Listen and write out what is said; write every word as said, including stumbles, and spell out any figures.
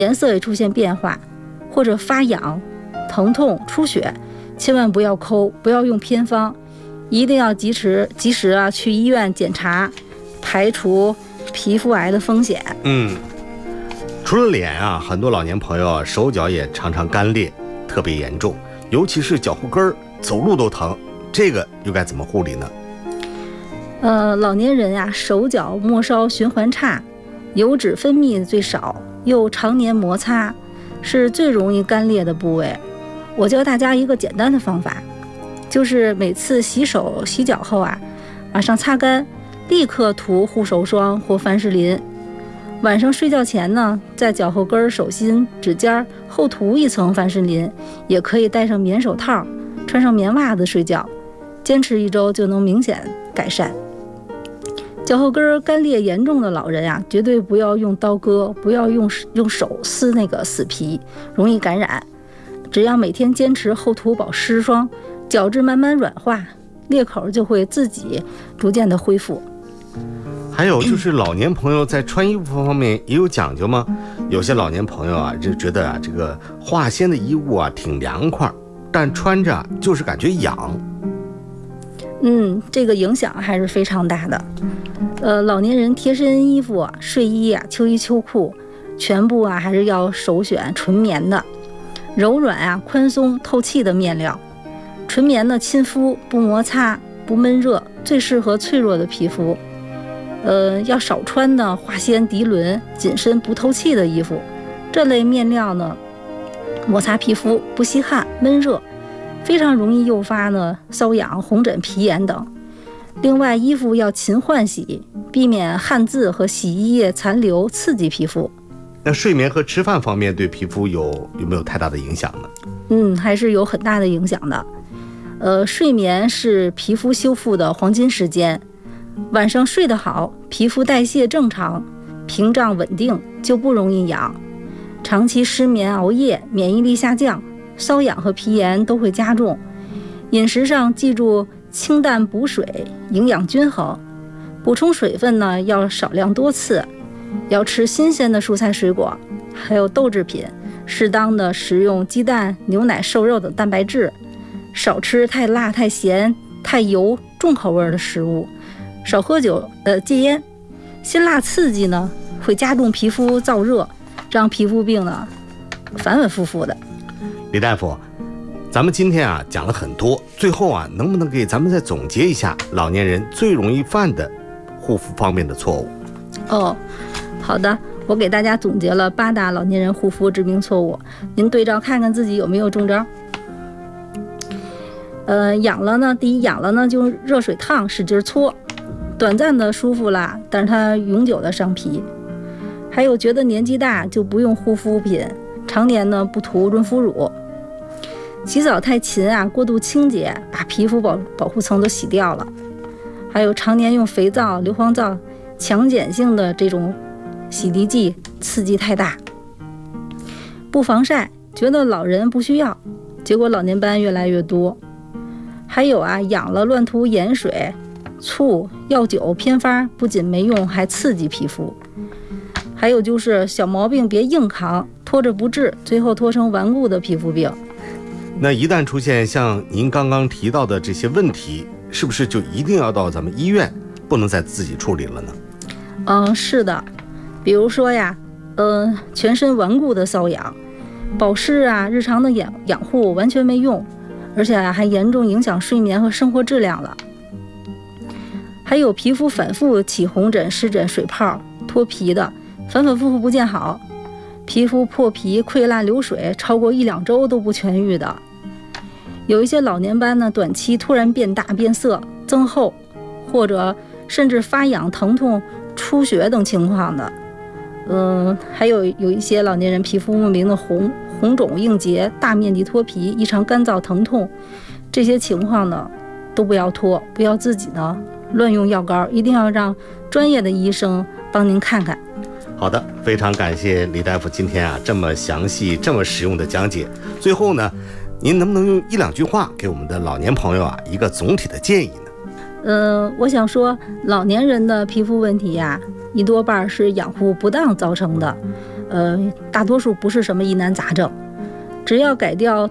颜色也出现变化，或者发痒、疼痛、出血，千万不要抠，不要用偏方，一定要及时及时啊去医院检查，排除皮肤癌的风险。 嗯，除了脸啊，很多老年朋友啊手脚也常常干裂，特别严重，尤其是脚后跟儿，走路都疼，这个又该怎么护理呢？ 呃，老年人啊，手脚末梢循环差，油脂分泌最少，又常年摩擦，是最容易干裂的部位。我教大家一个简单的方法，就是每次洗手洗脚后啊，马上擦干，立刻涂护手霜或凡士林。晚上睡觉前呢，在脚后跟、手心、指尖后涂一层凡士林，也可以戴上棉手套，穿上棉袜子睡觉，坚持一周就能明显改善。脚后跟干裂严重的老人啊，绝对不要用刀割，不要用用手撕那个死皮，容易感染。只要每天坚持厚涂保湿霜，角质慢慢软化，裂口就会自己逐渐的恢复。 还有就是老年朋友在穿衣服方面也有讲究吗？有些老年朋友啊，就觉得啊，这个化纤的衣物啊挺凉快，但穿着就是感觉痒。 嗯，这个影响还是非常大的。呃，老年人贴身衣服啊、睡衣啊、秋衣秋裤，全部啊还是要首选纯棉的，柔软啊、宽松透气的面料。纯棉的亲肤，不摩擦，不闷热，最适合脆弱的皮肤。呃，要少穿呢化纤、涤纶、紧身不透气的衣服。这类面料呢，摩擦皮肤，不吸汗、闷热，非常容易诱发呢瘙痒、红疹、皮炎等。另外，衣服要勤换洗，避免汗渍和洗衣液残留刺激皮肤。 那睡眠和吃饭方面对皮肤有有没有太大的影响呢？ 嗯，还是有很大的影响的。呃，睡眠是皮肤修复的黄金时间，晚上睡得好，皮肤代谢正常，屏障稳定，就不容易痒。长期失眠、熬夜，免疫力下降，瘙痒和皮炎都会加重。饮食上记住清淡补水，营养均衡。补充水分呢，要少量多次，要吃新鲜的蔬菜水果，还有豆制品，适当的食用鸡蛋、牛奶、瘦肉等蛋白质，少吃太辣、太咸、太油、重口味的食物，少喝酒，呃，戒烟。辛辣刺激呢，会加重皮肤燥热，让皮肤病呢反反复复的。 李大夫，咱们今天啊讲了很多，最后啊能不能给咱们再总结一下老年人最容易犯的护肤方面的错误？ 哦，好的，我给大家总结了八大老年人护肤致命错误，您对照看看自己有没有中招。呃，痒了呢，第一痒了呢就热水烫，使劲搓，短暂的舒服啦，但是它永久的伤皮。还有觉得年纪大就不用护肤品，常年呢不涂润肤乳。洗澡太勤啊，过度清洁，把皮肤保保护层都洗掉了。还有常年用肥皂、硫磺皂、强碱性的这种洗涤剂，刺激太大。不防晒，觉得老人不需要，结果老年斑越来越多。还有啊，痒了乱涂盐水、醋、药酒、偏方，不仅没用，还刺激皮肤。还有就是小毛病别硬扛，拖着不治，最后拖成顽固的皮肤病。 那一旦出现像您刚刚提到的这些问题，是不是就一定要到咱们医院，不能再自己处理了呢？ 嗯，是的。比如说呀，呃，全身顽固的瘙痒，保湿啊，日常的养养护完全没用，而且还严重影响睡眠和生活质量了。还有皮肤反复起红疹、湿疹、水泡、脱皮的，反反复复不见好，皮肤破皮、溃烂、流水，超过一两周都不痊愈的。有一些老年斑呢，短期突然变大、变色、增厚，或者甚至发痒、疼痛、出血等情况的。嗯，还有有一些老年人皮肤莫名的红红肿、硬结、大面积脱皮、异常干燥、疼痛，这些情况呢，都不要拖，不要自己呢乱用药膏，一定要让专业的医生帮您看看。 好的，非常感谢李大夫今天啊这么详细、这么实用的讲解。最后呢，您能不能用一两句话给我们的老年朋友啊一个总体的建议呢？ 呃，我想说，老年人的皮肤问题呀、一多半是养护不当造成的。 呃，大多数不是什么疑难杂症，只要改掉